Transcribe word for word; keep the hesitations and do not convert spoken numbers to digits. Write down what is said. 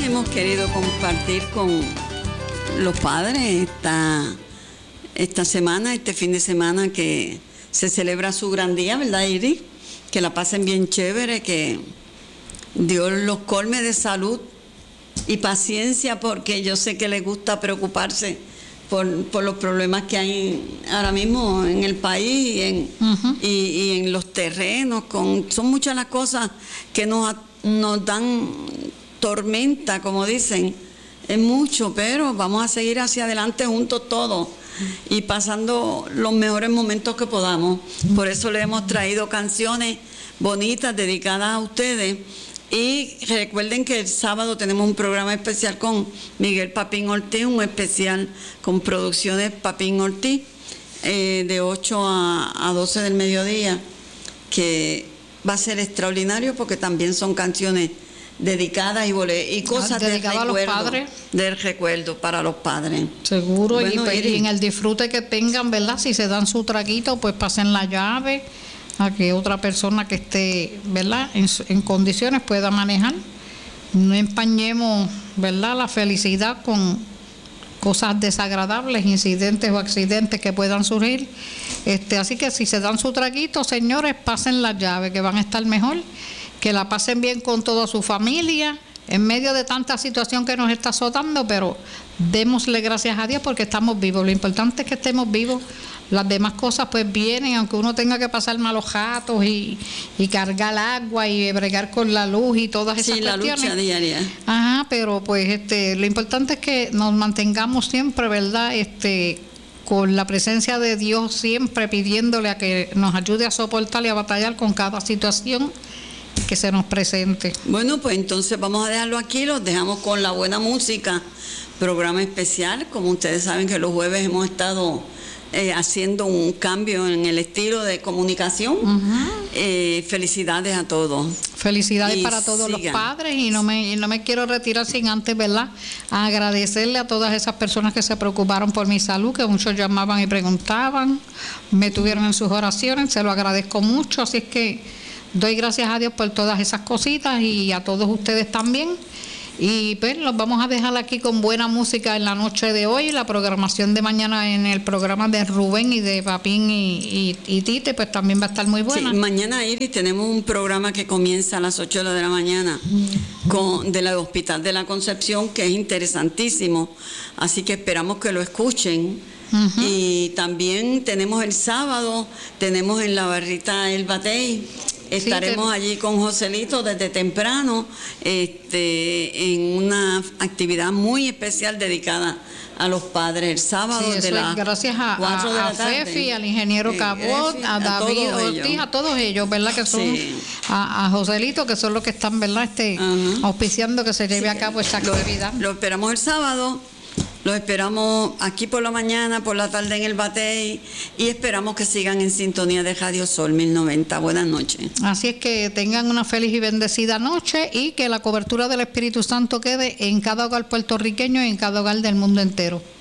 hemos querido compartir con los padres esta, esta semana, este fin de semana que se celebra su gran día, ¿verdad, Iris? Que la pasen bien chévere, que Dios los colme de salud y paciencia, porque yo sé que les gusta preocuparse por, por los problemas que hay ahora mismo en el país y en, uh-huh. y, y en los terrenos. Con, son muchas las cosas que nos, nos dan tormenta, como dicen. Es mucho, pero vamos a seguir hacia adelante juntos todos y pasando los mejores momentos que podamos. Por eso le hemos traído canciones bonitas dedicadas a ustedes. Y recuerden que el sábado tenemos un programa especial con Miguel Papín Ortiz, un especial con Producciones Papín Ortiz, eh, de ocho a doce del mediodía, que va a ser extraordinario porque también son canciones dedicadas y, bole- y cosas del recuerdo, a los padres. del recuerdo para los padres. Seguro, bueno, y, y en el disfrute que tengan, ¿verdad? Si se dan su traguito, pues pasen la llave a que otra persona que esté, ¿verdad?, en, en condiciones pueda manejar. No empañemos, ¿verdad?, la felicidad con cosas desagradables, incidentes o accidentes que puedan surgir. Este, así que si se dan su traguito, señores, pasen la llave, que van a estar mejor, que la pasen bien con toda su familia, en medio de tanta situación que nos está azotando, pero démosle gracias a Dios porque estamos vivos. Lo importante es que estemos vivos. Las demás cosas pues vienen, aunque uno tenga que pasar malos ratos y, y cargar agua y bregar con la luz y todas esas sí, cuestiones. Sí, la lucha diaria. Ajá, pero pues este, lo importante es que nos mantengamos siempre, ¿verdad?, este, con la presencia de Dios, siempre pidiéndole a que nos ayude a soportar y a batallar con cada situación que se nos presente. Bueno, pues entonces vamos a dejarlo aquí, los dejamos con la buena música, programa especial. Como ustedes saben que los jueves hemos estado eh, haciendo un cambio en el estilo de comunicación. Uh-huh. eh, felicidades a todos. Felicidades y para todos sigan. los padres, y no me y no me quiero retirar sin antes, ¿verdad?, agradecerle a todas esas personas que se preocuparon por mi salud, que muchos llamaban y preguntaban, me tuvieron en sus oraciones, se lo agradezco mucho, así es que doy gracias a Dios por todas esas cositas y a todos ustedes también. Y pues los vamos a dejar aquí con buena música en la noche de hoy. La programación de mañana en el programa de Rubén y de Papín y, y, y Tite, pues también va a estar muy buena. Sí, mañana, Iris, tenemos un programa que comienza a las ocho de la mañana con, de la Hospital de la Concepción, que es interesantísimo. Así que esperamos que lo escuchen. Uh-huh. Y también tenemos el sábado, tenemos en la barrita El Batey. Estaremos sí, allí con Joselito desde temprano, este, en una actividad muy especial dedicada a los padres el sábado sí, de la gracias a, cuatro de la a tarde. Fefi, al ingeniero sí, Cabot, Fefi, a, a David a Ortiz, ellos. a todos ellos, ¿verdad? Que son sí. a, a Joselito, que son los que están, ¿verdad?, este, uh-huh. auspiciando que se lleve sí, a cabo esta actividad. Lo, lo esperamos el sábado. Los esperamos aquí por la mañana, por la tarde en el Batey, y esperamos que sigan en sintonía de Radio Sol mil noventa. Buenas noches. Así es que tengan una feliz y bendecida noche y que la cobertura del Espíritu Santo quede en cada hogar puertorriqueño y en cada hogar del mundo entero.